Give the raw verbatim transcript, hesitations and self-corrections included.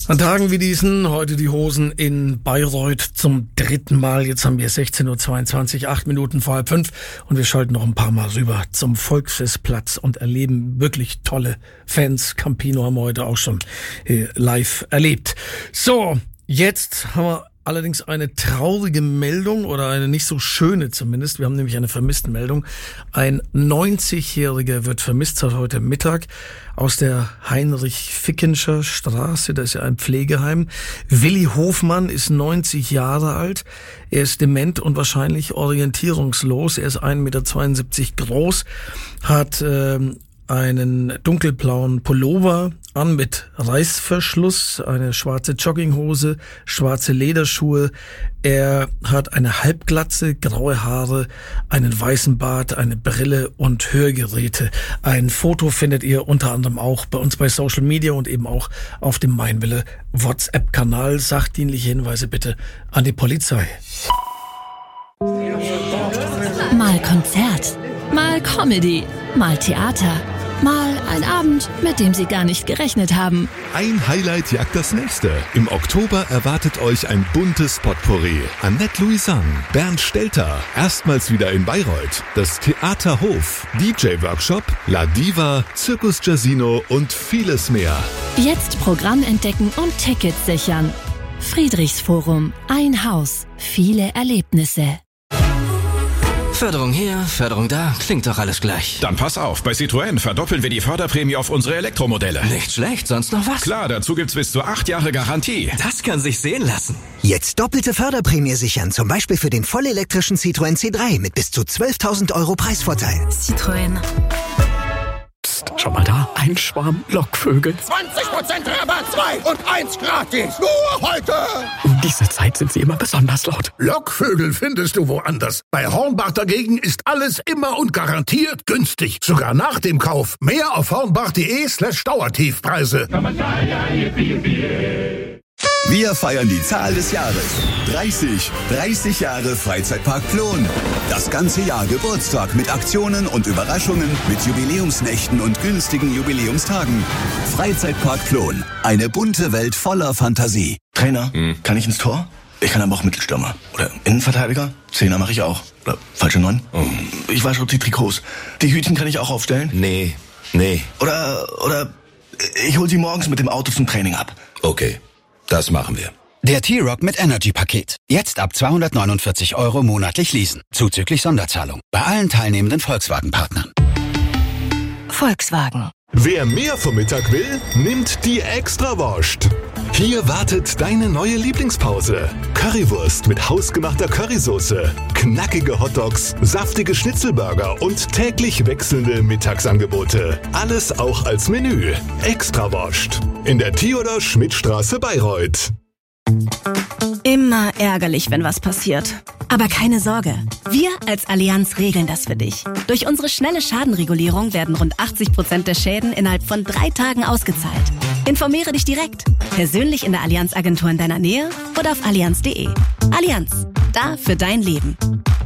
An Tagen wie diesen, heute die Hosen in Bayreuth zum dritten Mal. Jetzt haben wir sechzehn Uhr zweiundzwanzig, acht Minuten vor halb fünf und wir schalten noch ein paar Mal rüber zum Volksfestplatz und erleben wirklich tolle Fans. Campino haben wir heute auch schon äh, live erlebt. So, jetzt haben wir allerdings eine traurige Meldung oder eine nicht so schöne zumindest. Wir haben nämlich eine Vermisstenmeldung. Ein neunzigjähriger wird vermisst seit heute Mittag aus der Heinrich-Fickenscher Straße. Das ist ja ein Pflegeheim. Willi Hofmann ist neunzig Jahre alt. Er ist dement und wahrscheinlich orientierungslos. Er ist ein Meter zweiundsiebzig groß, hat ähm, einen dunkelblauen Pullover an mit Reißverschluss, eine schwarze Jogginghose, schwarze Lederschuhe. Er hat eine Halbglatze, graue Haare, einen weißen Bart, eine Brille und Hörgeräte. Ein Foto findet ihr unter anderem auch bei uns bei Social Media und eben auch auf dem Meinwille WhatsApp-Kanal. Sachdienliche Hinweise bitte an die Polizei. Mal Konzert, mal Comedy, mal Theater. Mal ein Abend, mit dem Sie gar nicht gerechnet haben. Ein Highlight jagt das nächste. Im Oktober erwartet euch ein buntes Potpourri. Annette Louisanne, Bernd Stelter, erstmals wieder in Bayreuth, das Theater Hof, D J-Workshop, La Diva, Circus Jazzino und vieles mehr. Jetzt Programm entdecken und Tickets sichern. Friedrichsforum, ein Haus, viele Erlebnisse. Förderung hier, Förderung da, klingt doch alles gleich. Dann pass auf, bei Citroën verdoppeln wir die Förderprämie auf unsere Elektromodelle. Nicht schlecht, sonst noch was? Klar, dazu gibt's bis zu acht Jahre Garantie. Das kann sich sehen lassen. Jetzt doppelte Förderprämie sichern, zum Beispiel für den vollelektrischen Citroën C drei mit bis zu zwölftausend Euro Preisvorteil. Citroën. Psst, schau mal da, ein Schwarm Lockvögel. zwanzig Prozent Rabatt, zwei und eins gratis. Nur heute. Um diese Zeit sind sie immer besonders laut. Lockvögel findest du woanders. Bei Hornbach dagegen ist alles immer und garantiert günstig. Sogar nach dem Kauf. Mehr auf hornbach.de slash Dauertiefpreise. Wir feiern die Zahl des Jahres. dreißig. dreißig Jahre Freizeitpark Plon. Das ganze Jahr Geburtstag mit Aktionen und Überraschungen, mit Jubiläumsnächten und günstigen Jubiläumstagen. Freizeitpark Plon. Eine bunte Welt voller Fantasie. Trainer, hm. kann ich ins Tor? Ich kann aber auch Mittelstürmer. Oder Innenverteidiger? Zehner mache ich auch. Oder falsche Neun? Oh. Ich wasche die Trikots. Die Hütchen kann ich auch aufstellen? Nee, nee. Oder, oder ich hol sie morgens mit dem Auto zum Training ab. Okay. Das machen wir. Der T-Rock mit Energy-Paket. Jetzt ab zweihundertneunundvierzig Euro monatlich leasen. Zuzüglich Sonderzahlung. Bei allen teilnehmenden Volkswagen-Partnern. Volkswagen. Wer mehr vom Mittag will, nimmt die Extrawurst. Hier wartet deine neue Lieblingspause. Currywurst mit hausgemachter Currysoße, knackige Hotdogs, saftige Schnitzelburger und täglich wechselnde Mittagsangebote. Alles auch als Menü. Extrawurst. In der Theodor-Schmidt-Straße Bayreuth. Immer ärgerlich, wenn was passiert. Aber keine Sorge, wir als Allianz regeln das für dich. Durch unsere schnelle Schadenregulierung werden rund achtzig Prozent der Schäden innerhalb von drei Tagen ausgezahlt. Informiere dich direkt, persönlich in der Allianz-Agentur in deiner Nähe oder auf allianz punkt de. Allianz, da für dein Leben.